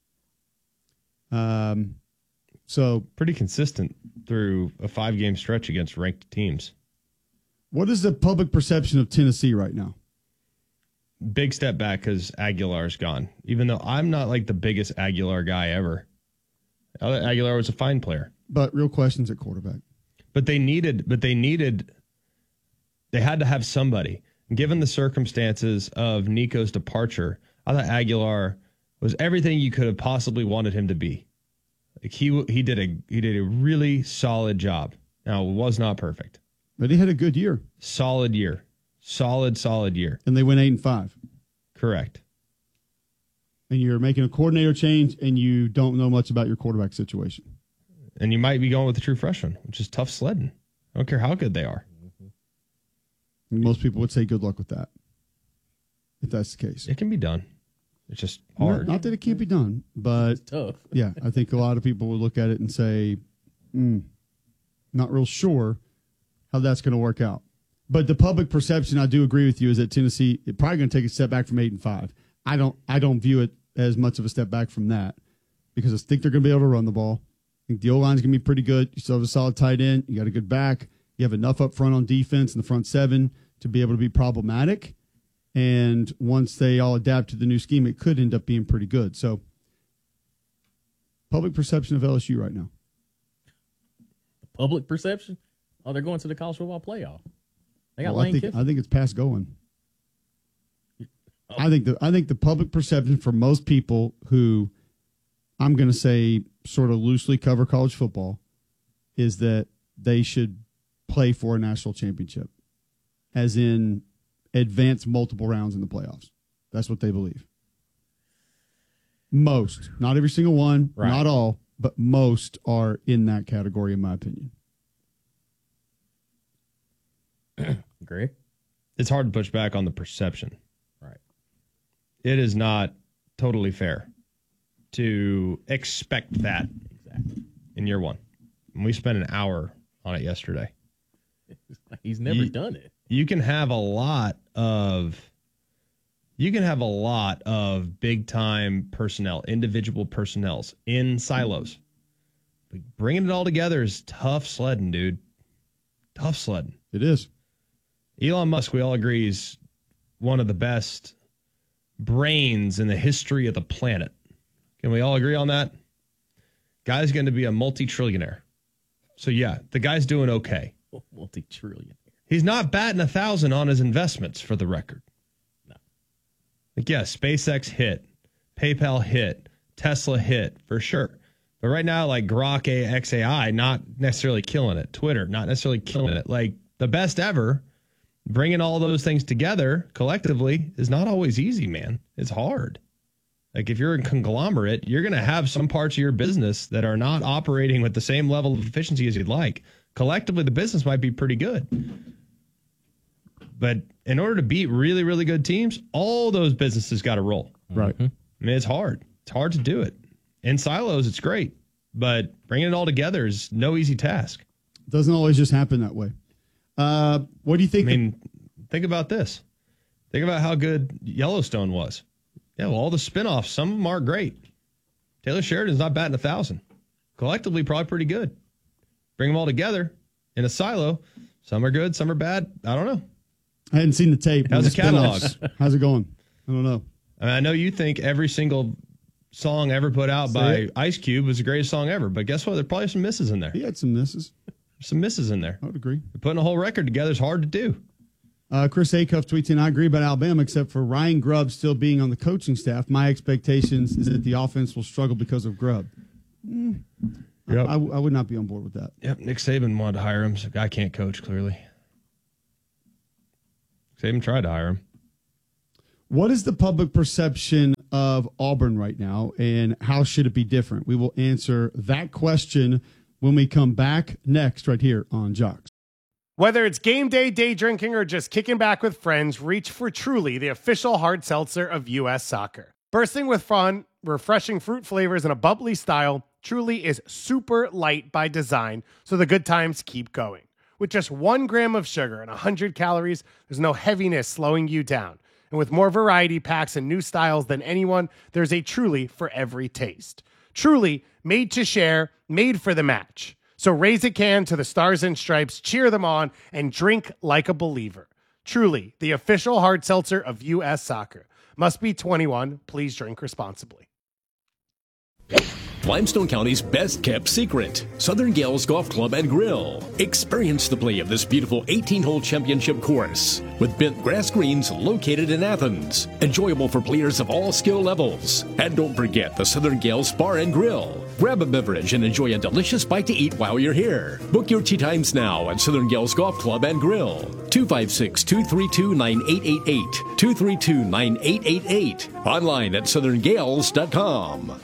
Um, so pretty consistent through a five-game stretch against ranked teams. What is the public perception of Tennessee right now? Big step back because Aguilar's gone. Even though I'm not like the biggest Aguilar guy ever. Aguilar was a fine player. But real questions at quarterback. But they needed, but they needed, they had to have somebody. Given the circumstances of Nico's departure, I thought Aguilar was everything you could have possibly wanted him to be. Like he he did a he did a really solid job. Now, it was not perfect. But he had a good year. Solid year. Solid, solid year. And they went eight and five. Correct. And you're making a coordinator change, and you don't know much about your quarterback situation. And you might be going with the true freshman, which is tough sledding. I don't care how good they are. Most people would say good luck with that, if that's the case. It can be done. It's just hard. Not, not that it can't be done, but it's tough. Yeah, I think a lot of people would look at it and say, mm, not real sure how that's going to work out. But the public perception, I do agree with you, is that Tennessee is probably going to take a step back from eight and five. I don't, I don't view it as much of a step back from that because I think they're going to be able to run the ball. I think the O-line's going to be pretty good. You still have a solid tight end. You got a good back. You have enough up front on defense in the front seven to be able to be problematic. And once they all adapt to the new scheme, it could end up being pretty good. So, public perception of L S U right now. Public perception? Oh, they're going to the college football playoff. They got well, Lane I think, Kiffin. I think it's past going. Oh. I think the I think the public perception for most people who, I'm going to say, sort of loosely cover college football, is that they should play for a national championship, as in advance multiple rounds in the playoffs. That's what they believe. Most, not every single one, right. Not all, but most are in that category, in my opinion. Agree. It's hard to push back on the perception. Right. It is not totally fair to expect that exactly in year one. And we spent an hour on it yesterday. He's never you, done it. You can have a lot of you can have a lot of big time personnel, individual personnels in silos. But bringing it all together is tough sledding, dude. Tough sledding. It is. Elon Musk, we all agree, is one of the best brains in the history of the planet. Can we all agree on that? Guy's going to be a multi-trillionaire. So, yeah, the guy's doing okay. Multi-trillion. He's not batting a thousand on his investments, for the record. No. Like, yeah, SpaceX hit, PayPal hit, Tesla hit, for sure. But right now, like Grok X A I, not necessarily killing it. Twitter, not necessarily killing it. Like, the best ever, bringing all those things together collectively is not always easy, man. It's hard. Like, if you're a conglomerate, you're going to have some parts of your business that are not operating with the same level of efficiency as you'd like. Collectively, the business might be pretty good. But in order to beat really, really good teams, all those businesses got to roll. Right. I mean, it's hard. It's hard to do it. In silos, it's great. But bringing it all together is no easy task. Doesn't always just happen that way. Uh, what do you think? I mean, the- think about this. Think about how good Yellowstone was. Yeah, well, all the spinoffs, some of them are great. Taylor Sheridan's not batting a thousand. Collectively, probably pretty good. Bring them all together in a silo. Some are good, some are bad. I don't know. I hadn't seen the tape. How's the catalog? How's it going? I don't know. I mean, I know you think every single song ever put out Say by it. Ice Cube was the greatest song ever. But guess what? There are probably some misses in there. He had some misses. There's some misses in there. I would agree. Putting a whole record together is hard to do. Uh, Chris Acuff tweets in, I agree about Alabama, except for Ryan Grubb still being on the coaching staff. My expectations is that the offense will struggle because of Grubb. Mm, yep. I, I, I would not be on board with that. Yep, Nick Saban wanted to hire him, so the guy can't coach, clearly. Saban tried to hire him. What is the public perception of Auburn right now, and how should it be different? We will answer that question when we come back next right here on Jocks. Whether it's game day, day drinking, or just kicking back with friends, reach for Truly, the official hard seltzer of U S Soccer. Bursting with fun, refreshing fruit flavors, and a bubbly style, Truly is super light by design, so the good times keep going. With just one gram of sugar and one hundred calories, there's no heaviness slowing you down. And with more variety packs and new styles than anyone, there's a Truly for every taste. Truly, made to share, made for the match. So raise a can to the Stars and Stripes, cheer them on, and drink like a believer. Truly, the official hard seltzer of U S Soccer. Must be twenty-one. Please drink responsibly. Limestone County's best kept secret, Southern Gales Golf Club and Grill. Experience the play of this beautiful eighteen-hole championship course with bent grass greens located in Athens. Enjoyable for players of all skill levels. And don't forget the Southern Gales Bar and Grill. Grab a beverage and enjoy a delicious bite to eat while you're here. Book your tee times now at Southern Gales Golf Club and Grill. two five six, two three two, nine eight eight eight. two three two, nine eight eight eight. Online at southern gales dot com.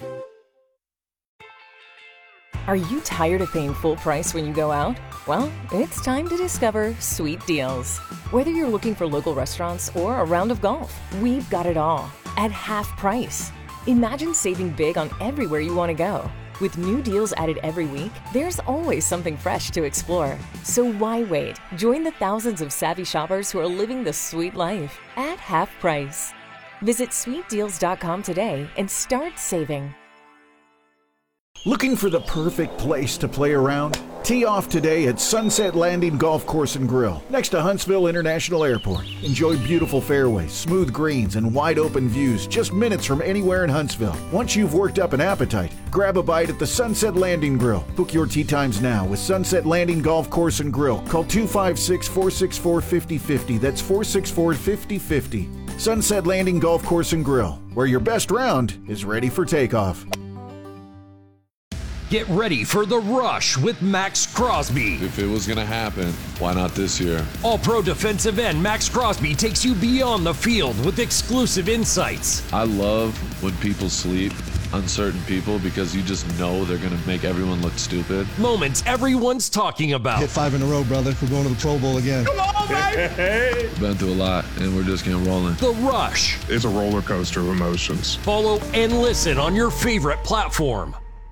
Are you tired of paying full price when you go out? Well, it's time to discover Sweet Deals. Whether you're looking for local restaurants or a round of golf, we've got it all at half price. Imagine saving big on everywhere you want to go. With new deals added every week, there's always something fresh to explore. So why wait? Join the thousands of savvy shoppers who are living the sweet life at half price. Visit sweet deals dot com today and start saving. Looking for the perfect place to play around? Tee off today at Sunset Landing Golf Course and Grill, next to Huntsville International Airport. Enjoy beautiful fairways, smooth greens, and wide open views just minutes from anywhere in Huntsville. Once you've worked up an appetite, grab a bite at the Sunset Landing Grill. Book your tee times now with Sunset Landing Golf Course and Grill. Call two five six, four six four, five zero five zero. That's four six four, five zero five zero. Sunset Landing Golf Course and Grill, where your best round is ready for takeoff. Get ready for The Rush with Max Crosby. If it was going to happen, why not this year? All-pro defensive end Max Crosby takes you beyond the field with exclusive insights. I love when people sleep, uncertain people, because you just know they're going to make everyone look stupid. Moments everyone's talking about. Hit five in a row, brother. We're going to the Pro Bowl again. Come on, baby! We've been through a lot, and we're just getting rolling. The Rush. It's a roller coaster of emotions. Follow and listen on your favorite platform.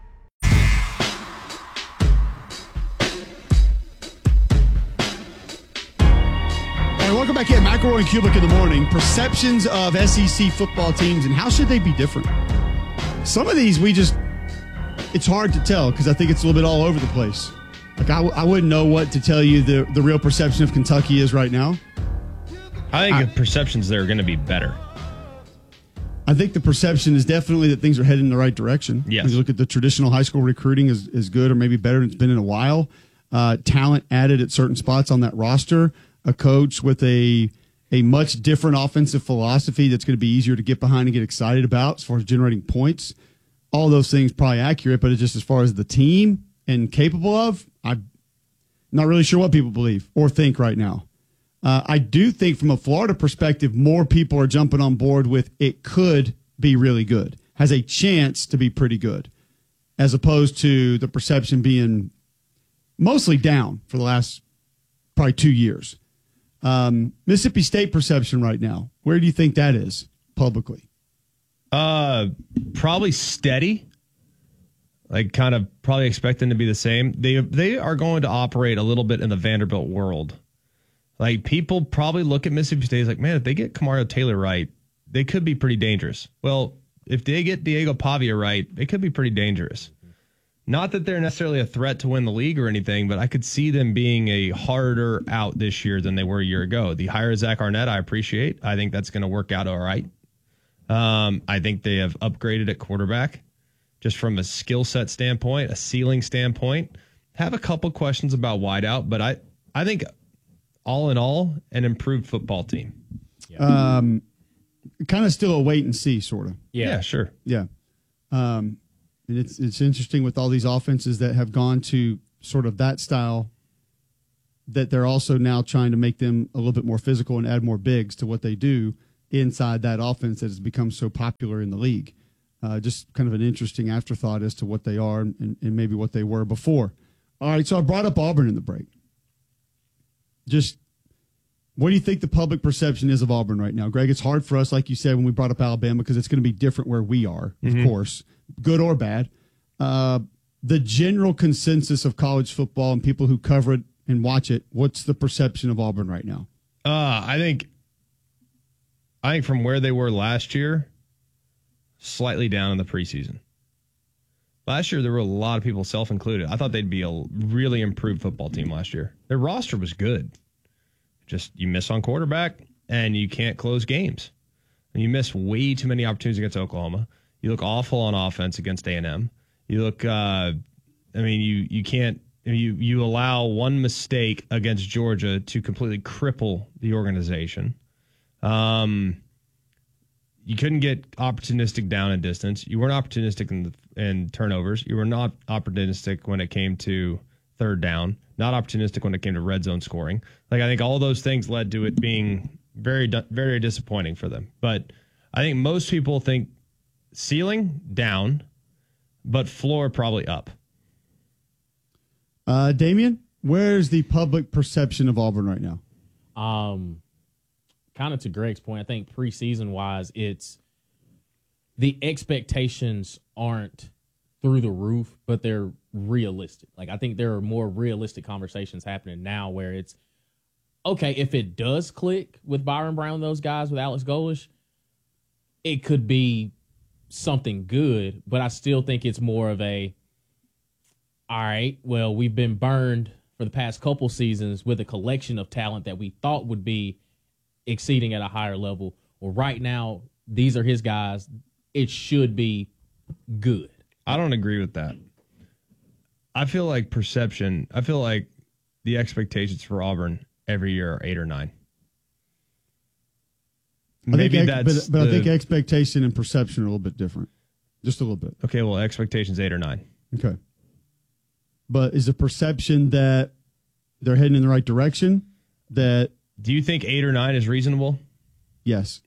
Welcome back in. McElroy and Kulik in the morning. Perceptions of S E C football teams and how should they be different? Some of these we just, it's hard to tell because I think it's a little bit all over the place. Like I, I wouldn't know what to tell you the, the real perception of Kentucky is right now. I think I, the perceptions there are going to be better. I think the perception is definitely that things are heading in the right direction. Yes. When you look at the traditional high school recruiting is, is good or maybe better than it's been in a while. Uh, talent added at certain spots on that roster. A coach with a a much different offensive philosophy that's going to be easier to get behind and get excited about as far as generating points. All those things probably accurate, but it's just as far as the team and capable of, I'm not really sure what people believe or think right now. Uh, I do think from a Florida perspective, more people are jumping on board with it could be really good, has a chance to be pretty good, as opposed to the perception being mostly down for the last probably two years. Um, Mississippi State perception right now, where do you think that is publicly? Uh, probably steady. Like kind of probably expecting to be the same. They they are going to operate a little bit in the Vanderbilt world. Like people probably look at Mississippi State as like, man, if they get Kamario Taylor right, they could be pretty dangerous. Well, if they get Diego Pavia right, they could be pretty dangerous. Not that they're necessarily a threat to win the league or anything, but I could see them being a harder out this year than they were a year ago. The hire of Zach Arnett, I appreciate. I think that's going to work out all right. Um, I think they have upgraded at quarterback just from a skill set standpoint, a ceiling standpoint. Have a couple questions about wideout, but I, I think all in all, an improved football team. Um, kind of still a wait and see, sort of. Yeah, yeah sure. Yeah. Um, and it's it's interesting with all these offenses that have gone to sort of that style, that they're also now trying to make them a little bit more physical and add more bigs to what they do inside that offense that has become so popular in the league. Uh, just kind of an interesting afterthought as to what they are and, and maybe what they were before. All right, so I brought up Auburn in the break. Just what do you think the public perception is of Auburn right now? Greg, it's hard for us, like you said, when we brought up Alabama, because it's going to be different where we are, of Mm-hmm. course, good or bad. Uh, the general consensus of college football and people who cover it and watch it, what's the perception of Auburn right now? Uh, I think I think from where they were last year, slightly down in the preseason. Last year, there were a lot of people, self-included. I thought they'd be a really improved football team last year. Their roster was good. Just you miss on quarterback, and you can't close games. And you miss way too many opportunities against Oklahoma. You look awful on offense against A and M. You look, uh, I mean, you you can't, you you allow one mistake against Georgia to completely cripple the organization. Um, you couldn't get opportunistic down and distance. You weren't opportunistic in, the, in turnovers. You were not opportunistic when it came to third down. Not opportunistic when it came to red zone scoring. Like, I think all those things led to it being very, very disappointing for them. But I think most people think ceiling down, but floor probably up. Uh, Damian, where's the public perception of Auburn right now? Um, kind of to Greg's point, I think preseason wise, it's the expectations aren't through the roof, but they're realistic. Like, I think there are more realistic conversations happening now where it's, okay, if it does click with Byron Brown, those guys, with Alex Golesh, it could be something good, but I still think it's more of a, all right, well, we've been burned for the past couple seasons with a collection of talent that we thought would be exceeding at a higher level. Well, right now, these are his guys. It should be good. I don't agree with that. I feel like perception, I feel like the expectations for Auburn every year are eight or nine. Maybe I think, that's but, but the, I think expectation and perception are a little bit different. Just a little bit. Okay, well, expectations eight or nine. Okay. But is the perception that they're heading in the right direction? That Do you think eight or nine is reasonable? Yes.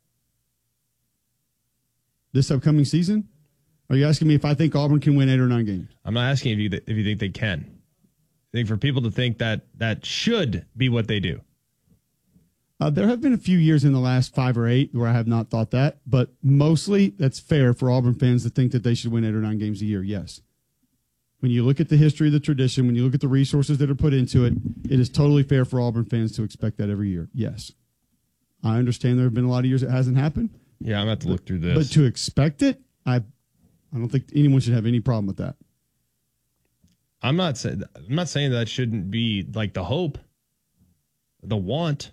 This upcoming season? Are you asking me if I think Auburn can win eight or nine games? I'm not asking if you th- if you think they can. I think for people to think that that should be what they do. Uh, there have been a few years in the last five or eight where I have not thought that, but mostly that's fair for Auburn fans to think that they should win eight or nine games a year, yes. When you look at the history, the tradition, when you look at the resources that are put into it, it is totally fair for Auburn fans to expect that every year, yes. I understand there have been a lot of years it hasn't happened. Yeah, I'm going to have to look through this. But to expect it, I I don't think anyone should have any problem with that. I'm not saying I'm not saying that shouldn't be like the hope, the want.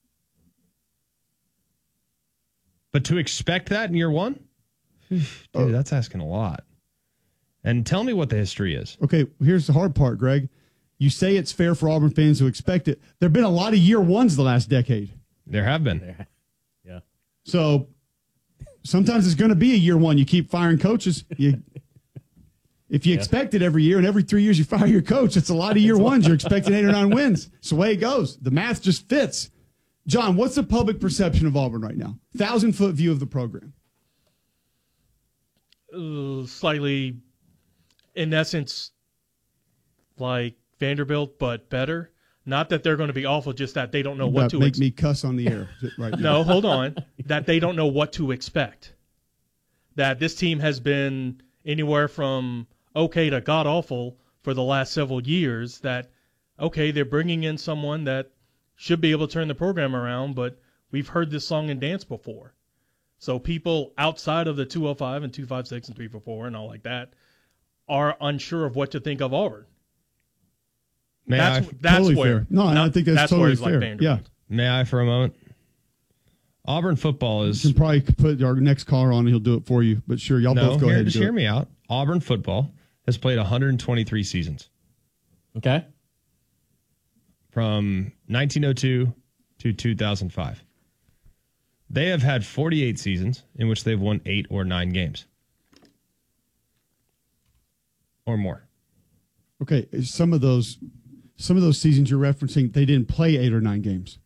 But to expect that in year one? Dude, oh. That's asking a lot. And tell me what the history is. Okay, here's the hard part, Greg. You say it's fair for Auburn fans to expect it. There have been a lot of year ones the last decade. There have been. Yeah. So sometimes it's going to be a year one. You keep firing coaches. You, if you yeah. expect it every year and every three years you fire your coach, it's a lot of year ones. You're expecting eight or nine wins. It's the way it goes. The math just fits. John, what's the public perception of Auburn right now? Thousand foot view of the program. Uh, slightly, in essence, like Vanderbilt, but better. Not that they're going to be awful, just that they don't know what to make ex- me cuss on the air right now. No, hold on. That they don't know what to expect. That this team has been anywhere from okay to god awful for the last several years. That okay, they're bringing in someone that should be able to turn the program around, but we've heard this song and dance before. So people outside of the two oh five and two fifty-six and three forty-four and all like that are unsure of what to think of Auburn. May that's I? that's totally where. Fair. No, not, I think that's, that's totally where it's fair. Like yeah. May I for a moment? Auburn football is. You can probably put our next caller on and he'll do it for you. But sure, y'all no, both go here, ahead. Just and do hear it. me out. Auburn football has played one hundred twenty-three seasons. Okay. from nineteen oh two to two thousand five. They have had forty-eight seasons in which they've won eight or nine games. Or more. Okay, some of those some of those seasons you're referencing, they didn't play eight or nine games.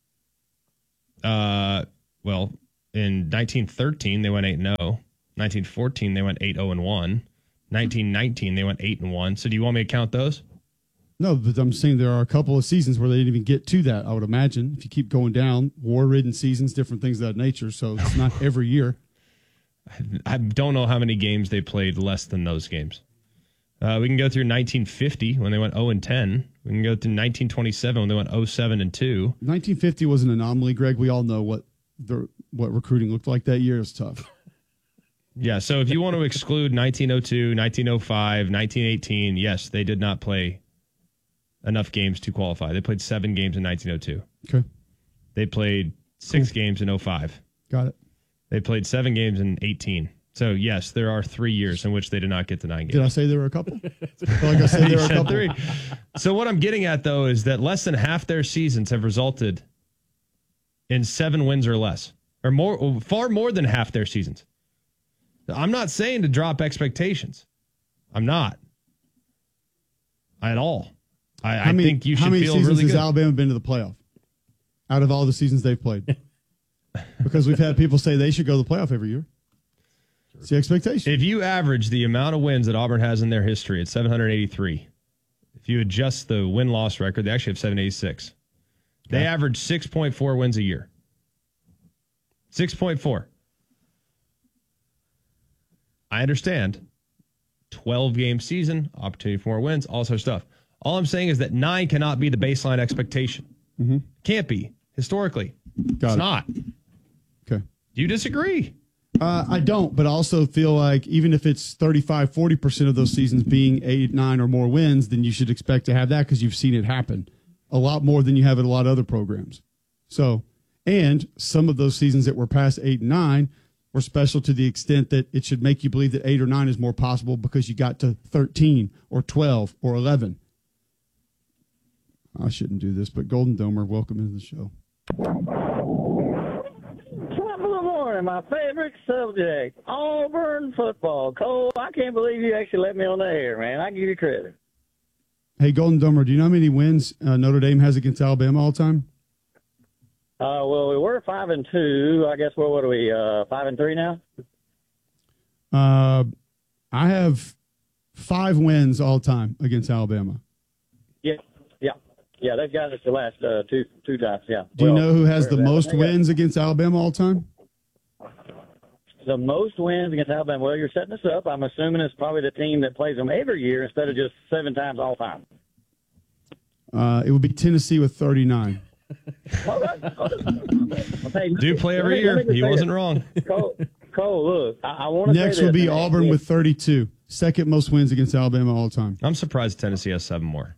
Uh, well, in nineteen thirteen they went eight and oh. nineteen fourteen they went eight oh and one. nineteen nineteen they went eight and one. So do you want me to count those? No, but I'm saying there are a couple of seasons where they didn't even get to that, I would imagine. If you keep going down, war-ridden seasons, different things of that nature, so it's not every year. I don't know how many games they played less than those games. Uh, we can go through nineteen fifty when they went oh and ten. We can go through nineteen twenty-seven when they went oh seven and two. nineteen fifty was an anomaly, Greg. We all know what the what recruiting looked like that year. It was tough. Yeah, so if you want to exclude nineteen oh two, nineteen oh five, nineteen eighteen, yes, they did not play enough games to qualify. They played seven games in nineteen oh two. Okay. They played six cool. games in oh five. Got it. They played seven games in eighteen. So, yes, there are three years in which they did not get to nine games. Did I say there were a couple? I feel like I said there were a couple. Three. So what I'm getting at, though, is that less than half their seasons have resulted in seven wins or less. Or more, far more than half their seasons. I'm not saying to drop expectations. I'm not. At all. I, I many, think you should feel really good. How many seasons has Alabama been to the playoff? Out of all the seasons they've played? Because we've had people say they should go to the playoff every year. It's the expectation. If you average the amount of wins that Auburn has in their history at seven hundred eighty-three, if you adjust the win-loss record, they actually have seven eighty-six. They okay. average six point four wins a year. six point four. I understand. twelve-game season, opportunity for more wins, all sorts of stuff. All I'm saying is that nine cannot be the baseline expectation. Mm-hmm. Can't be, historically. Got it's it. not. Okay. Do you disagree? Uh, I don't, but I also feel like even if it's thirty-five, forty percent of those seasons being eight, nine, or more wins, then you should expect to have that because you've seen it happen a lot more than you have in a lot of other programs. So, and some of those seasons that were past eight and nine were special to the extent that it should make you believe that eight or nine is more possible because you got to thirteen or twelve or eleven. I shouldn't do this, but Golden Domer, welcome into the show. My favorite subject, Auburn football. Cole, I can't believe you actually let me on the air, man. I give you credit. Hey, Golden Domer, do you know how many wins uh, Notre Dame has against Alabama all time? Uh, well, we were five and two. I guess what, what are we? Uh, five and three now. Uh, I have five wins all time against Alabama. Yeah, yeah, yeah. They've got us the last uh, two two times. Yeah. Do well, you know who has the most wins against Alabama all time? The most wins against Alabama. Well, you're setting us up. I'm assuming it's probably the team that plays them every year instead of just seven times all time. Uh, it would be Tennessee with thirty-nine. All right. Okay. Do play every year. He wasn't wrong. Cole, Cole, look, I, I want to Next would be Auburn with thirty-two. Second most wins against Alabama all time. I'm surprised Tennessee has seven more.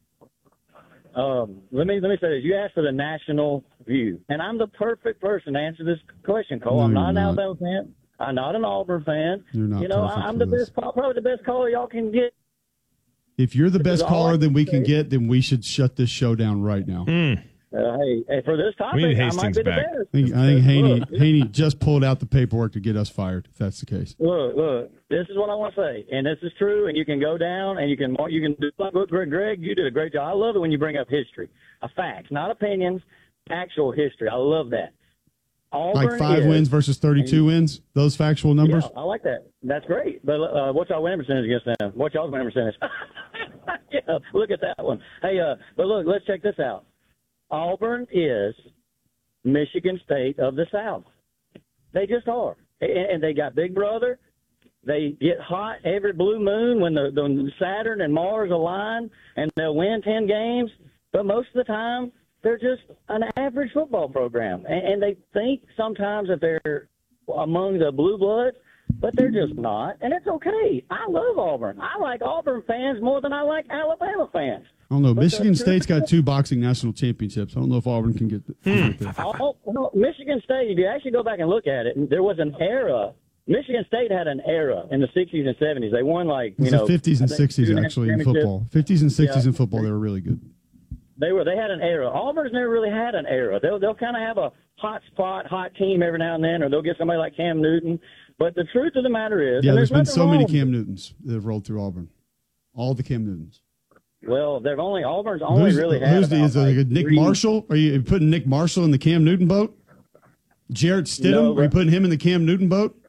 Um, let me let me say this. You asked for the national view, and I'm the perfect person to answer this question, Cole. No, I'm not an not. Alabama fan. I'm not an Auburn fan. You're not you know, perfect I'm for the this. best, probably the best caller y'all can get. If you're the This is best all I caller than can we can say. get, then we should shut this show down right now. Mm. Uh, hey, hey, for this topic, We need I might Hastings be the back. best. I think, I think Haney, Look, Haney just pulled out the paperwork to get us fired, if that's the case. Look, look. This is what I want to say, and this is true. And you can go down, and you can you can do like what Greg. Greg, you did a great job. I love it when you bring up history, a facts, not opinions, actual history. I love that. Auburn Like five is, wins versus thirty-two wins, those factual numbers. Yeah, I like that. That's great. But uh, what's our winning percentage against them? What's y'all's winning percentage? Yeah, look at that one. Hey, uh, but look, let's check this out. Auburn is Michigan State of the South. They just are. And, and they got Big Brother. They get hot every blue moon when the, the Saturn and Mars align, and they'll win ten games. But most of the time, they're just an average football program. And, and they think sometimes that they're among the blue bloods, but they're just not. And it's okay. I love Auburn. I like Auburn fans more than I like Alabama fans. I don't know. But Michigan the- State's got two boxing national championships. I don't know if Auburn can get the, can get that. Oh, no, Michigan State, if you actually go back and look at it, there was an era. Michigan State had an era in the sixties and seventies. They won, like, you It's know. the fifties and I think sixties, two actually, in championships. football. fifties and sixties Yeah. in football, they were really good. They were. They had an era. Auburn's never really had an era. They'll they'll kind of have a hot spot, hot team every now and then, or they'll get somebody like Cam Newton. But the truth of the matter is, yeah, and there's, there's been so many wrong. Cam Newtons that have rolled through Auburn. All the Cam Newtons. Well, they've only Auburn's only who's, really had. Who's the, is it like a like Nick three, Marshall? Are you putting Nick Marshall in the Cam Newton boat? Jarrett Stidham? No, Are you putting him in the Cam Newton boat?